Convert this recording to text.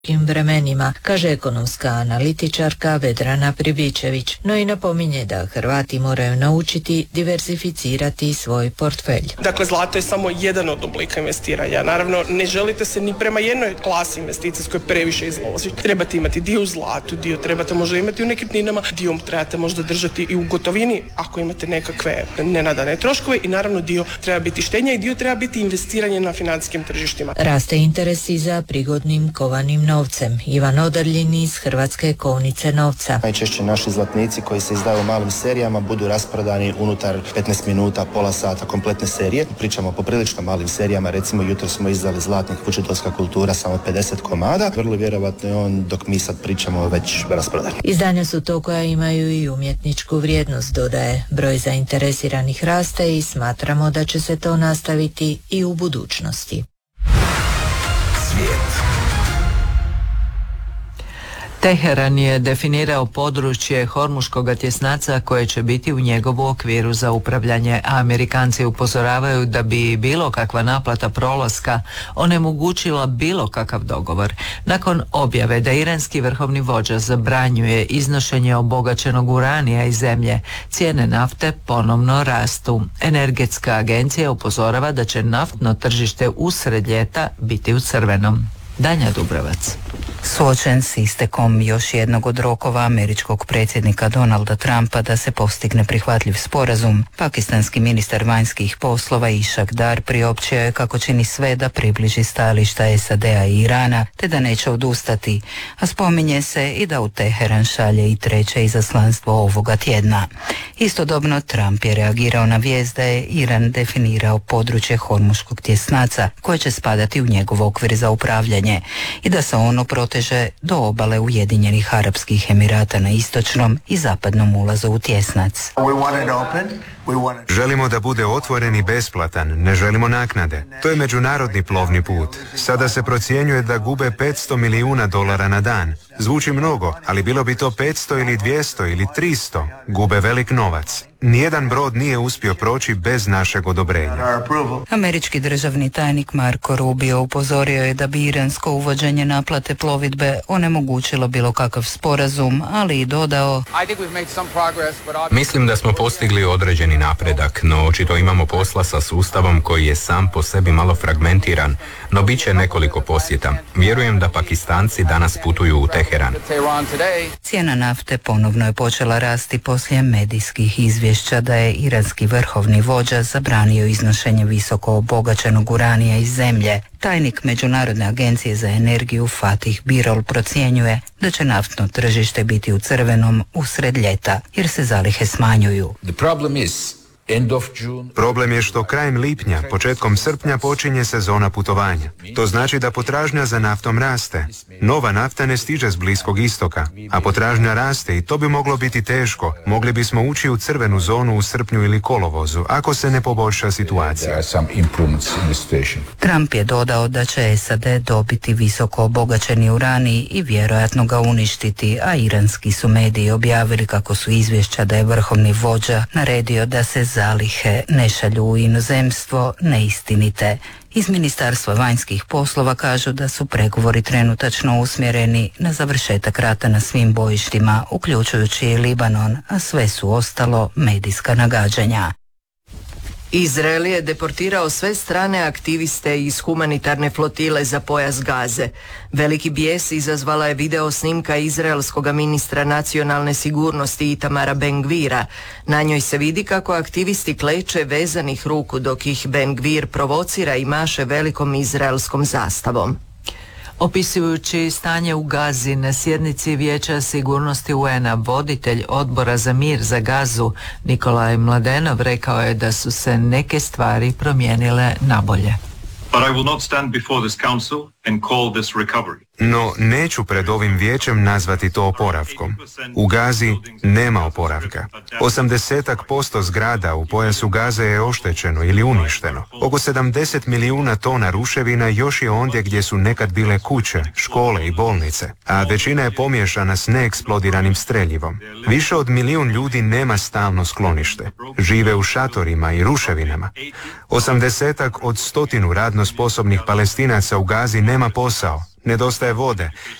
vremenima, kaže ekonomska analitičarka Vedrana Pribičević, no i napominje da Hrvati moraju naučiti diversificirati svoj portfelj. Dakle, zlato je samo jedan od oblika investiranja. Naravno, ne želite se ni prema jednoj klasi investicijskoj previše izložiti. Trebate imati dio u zlatu, dio trebate možda imati u nekretninama, dio trebate možda držati i u gotovini ako imate nekakve nenadane troškove i naravno dio treba biti štednja i dio treba biti investiranje na financijskim tržištima. Raste interes i za prigodnim kovanim novcem. Ivan Odarljin iz Hrvatske kovnice novca. Najčešće naši zlatnici koji se izdaju u malim serijama budu rasprodani unutar 15 minuta, pola sata, kompletne serije. Pričamo o poprilično malim serijama, recimo jutro smo izdali zlatnik Vučedolska kultura samo 50 komada. Vrlo vjerovatno je on, dok mi sad pričamo, već rasprodani. Izdanja su to koja imaju i umjetničku vrijednost, dodaje. Broj zainteresiranih raste i smatramo da će se to nastaviti i u budućnosti. Svijet. Teheran je definirao područje Hormuškog tjesnaca koje će biti u njegovu okviru za upravljanje, a Amerikanci upozoravaju da bi bilo kakva naplata prolaska onemogućila bilo kakav dogovor. Nakon objave da iranski vrhovni vođa zabranjuje iznošenje obogaćenog uranija iz zemlje, cijene nafte ponovno rastu. Energetska agencija upozorava da će naftno tržište usred ljeta biti u crvenom. Danja Dubrovac. Suočen s istekom još jednog od rokova američkog predsjednika Donalda Trumpa da se postigne prihvatljiv sporazum, pakistanski ministar vanjskih poslova Ishaq Dar priopćio je kako čini sve da približi stajališta SAD-a i Irana, te da neće odustati, a spominje se i da u Teheran šalje i treće izaslanstvo ovoga tjedna. Istodobno Trump je reagirao na vijest da je Iran definirao područje Hormuškog tjesnaca koje će spadati u njegov okvir za upravljanje i da se ono proteže do obale Ujedinjenih Arapskih Emirata na istočnom i zapadnom ulazu u tjesnac. Želimo da bude otvoren i besplatan, ne želimo naknade. To je međunarodni plovni put. Sada se procjenjuje da gube $500 milijuna na dan. Zvuči mnogo, ali bilo bi to 500 ili 200 ili 300. Gube velik novac. Nijedan brod nije uspio proći bez našeg odobrenja. Američki državni tajnik Marco Rubio upozorio je da bi iransko uvođenje naplate plovidbe onemogućilo bilo kakav sporazum, ali i dodao: Mislim da smo postigli određeni napredak, no očito imamo posla sa sustavom koji je sam po sebi malo fragmentiran, no bit će nekoliko posjeta. Vjerujem da Pakistanci danas putuju u Teheran. Cijena nafte ponovno je počela rasti poslije medijskih izvješća da je iranski vrhovni vođa zabranio iznošenje visoko obogaćenog uranija iz zemlje. Tajnik Međunarodne agencije za energiju Fatih Birol procjenjuje da će naftno tržište biti u crvenom usred ljeta, jer se zalihe smanjuju. Problem je što krajem lipnja, početkom srpnja počinje sezona putovanja. To znači da potražnja za naftom raste. Nova nafta ne stiže s Bliskog istoka, a potražnja raste i to bi moglo biti teško. Mogli bismo ući u crvenu zonu u srpnju ili kolovozu, ako se ne poboljša situacija. Trump je dodao da će SAD dobiti visoko obogaćeni uranij i vjerojatno ga uništiti, a iranski su mediji objavili kako su izvješća da je vrhovni vođa naredio da se zalihe ne šalju u inozemstvo neistinite. Iz Ministarstva vanjskih poslova kažu da su pregovori trenutačno usmjereni na završetak rata na svim bojištima, uključujući i Libanon, a sve su ostalo medijska nagađanja. Izrael je deportirao sve strane aktiviste iz humanitarne flotile za pojas Gaze. Veliki bijes izazvala je video snimka izraelskog ministra nacionalne sigurnosti Itamara Ben-Gvira. Na njoj se vidi kako aktivisti kleče vezanih ruku dok ih Ben-Gvir provocira i maše velikom izraelskom zastavom. Opisujući stanje u Gazi na sjednici Vijeća sigurnosti UN-a, voditelj odbora za mir za Gazu Nikolaj Mladenov rekao je da su se neke stvari promijenile nabolje. But I will not stand before this council and call this recovery. No, neću pred ovim vijećem nazvati to oporavkom. U Gazi nema oporavka. 80% zgrada u pojasu Gaze je oštećeno ili uništeno. Oko 70 milijuna tona ruševina još je ondje gdje su nekad bile kuće, škole i bolnice, a većina je pomiješana s neeksplodiranim streljivom. Više od 1 milijun ljudi nema stalno sklonište. Žive u šatorima i ruševinama. 80 od 100 radno sposobnih Palestinaca u Gazi nema posao, Nedostaje vode,